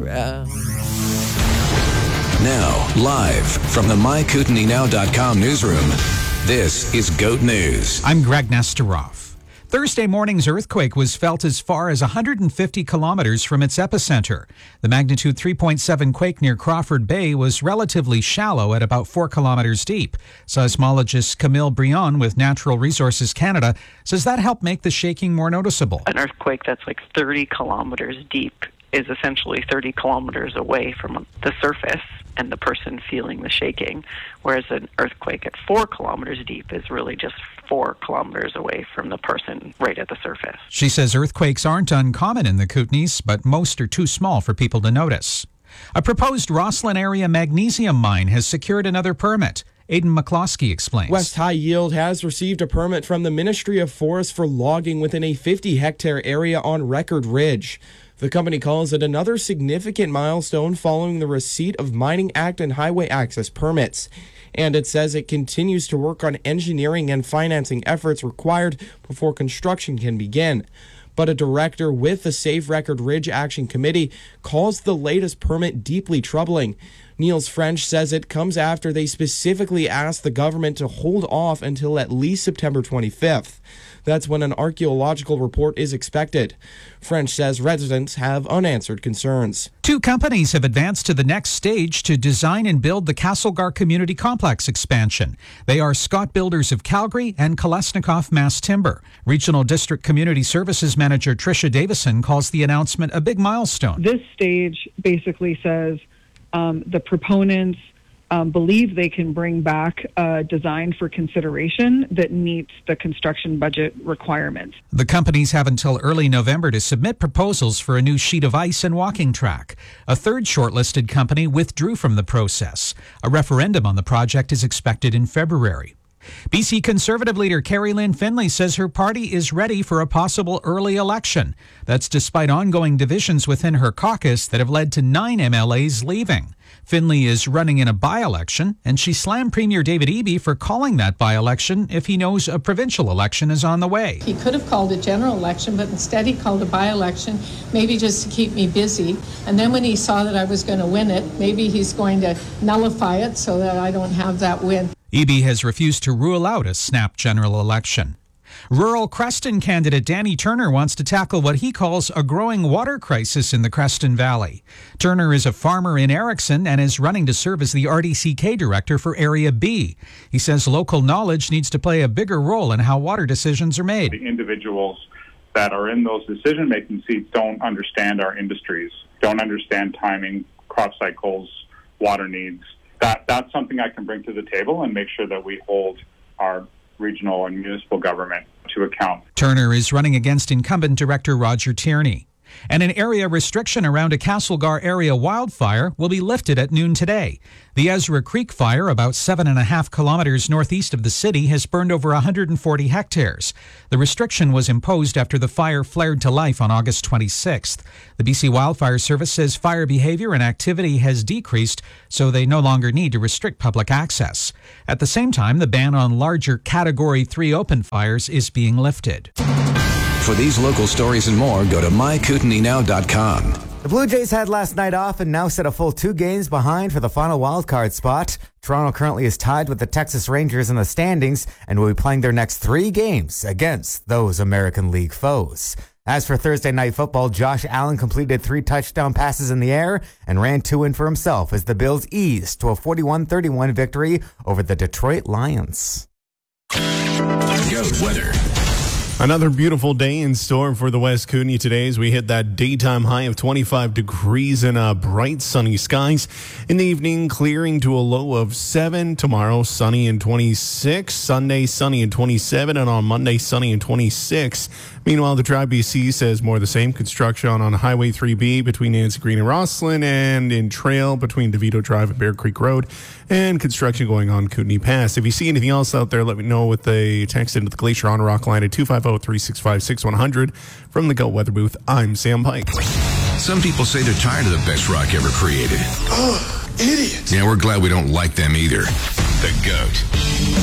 ground. Now, live from the MyKootenays.com newsroom, this is GOAT News. I'm Greg Nesterov. Thursday morning's earthquake was felt as far as 150 kilometers from its epicenter. The magnitude 3.7 quake near Crawford Bay was relatively shallow at about 4 kilometers deep. Seismologist Camille Brion with Natural Resources Canada says that helped make the shaking more noticeable. An earthquake that's like 30 kilometers deep is essentially 30 kilometers away from the surface and the person feeling the shaking, whereas an earthquake at 4 kilometers deep is really just 4 kilometers away from the person right at the surface. She says earthquakes aren't uncommon in the Kootenays, but most are too small for people to notice. A proposed Roslyn area magnesium mine has secured another permit. Aidan McCloskey explains. West High Yield has received a permit from the Ministry of Forests for logging within a 50-hectare area on Record Ridge. The company calls it another significant milestone following the receipt of Mining Act and highway access permits. And it says it continues to work on engineering and financing efforts required before construction can begin. But a director with the Safe Record Ridge Action Committee calls the latest permit deeply troubling. Niels French says it comes after they specifically asked the government to hold off until at least September 25th. That's when an archaeological report is expected. French says residents have unanswered concerns. 2 companies have advanced to the next stage to design and build the Castlegar Community Complex expansion. They are Scott Builders of Calgary and Kolesnikoff Mass Timber. Regional District Community Services Manager Tricia Davison calls the announcement a big milestone. This stage basically says the proponents believe they can bring back a design for consideration that meets the construction budget requirements. The companies have until early November to submit proposals for a new sheet of ice and walking track. A third shortlisted company withdrew from the process. A referendum on the project is expected in February. BC Conservative leader Carrie Lynn Finlay says her party is ready for a possible early election. That's despite ongoing divisions within her caucus that have led to 9 MLAs leaving. Finlay is running in a by-election, and she slammed Premier David Eby for calling that by-election if he knows a provincial election is on the way. He could have called a general election, but instead he called a by-election, maybe just to keep me busy. And then when he saw that I was going to win it, maybe he's going to nullify it so that I don't have that win. Eby has refused to rule out a snap general election. Rural Creston candidate Danny Turner wants to tackle what he calls a growing water crisis in the Creston Valley. Turner is a farmer in Erickson and is running to serve as the RDCK director for Area B. He says local knowledge needs to play a bigger role in how water decisions are made. The individuals that are in those decision-making seats don't understand our industries, don't understand timing, crop cycles, water needs. That's something I can bring to the table and make sure that we hold our regional and municipal government to account. Turner is running against incumbent director Roger Tierney. And an area restriction around a Castlegar area wildfire will be lifted at noon today. The Ezra Creek fire, about 7.5 kilometers northeast of the city, has burned over 140 hectares. The restriction was imposed after the fire flared to life on August 26th. The BC Wildfire Service says fire behavior and activity has decreased, so they no longer need to restrict public access. At the same time, the ban on larger Category 3 open fires is being lifted. For these local stories and more, go to MyKootenaysNow.com. The Blue Jays had last night off and now sit a full 2 games behind for the final wildcard spot. Toronto currently is tied with the Texas Rangers in the standings and will be playing their next 3 games against those American League foes. As for Thursday night football, Josh Allen completed 3 touchdown passes in the air and ran 2 in for himself as the Bills eased to a 41-31 victory over the Detroit Lions. GOAT weather. Another beautiful day in store for the West Kootenay today as we hit that daytime high of 25 degrees and bright sunny skies. In the evening, clearing to a low of 7. Tomorrow, sunny and 26. Sunday, sunny and 27. And on Monday, sunny and 26. Meanwhile, the Tribe BC says more of the same. Construction on Highway 3B between Nancy Green and Roslyn, and in Trail between DeVito Drive and Bear Creek Road, and construction going on Kootenay Pass. If you see anything else out there, let me know with a text into the Glacier on Rock line at 250-365-6100. From the GOAT Weather Booth, I'm Sam Pike. Some people say they're tired of the best rock ever created. Oh, idiots. Yeah, we're glad we don't like them either. The GOAT.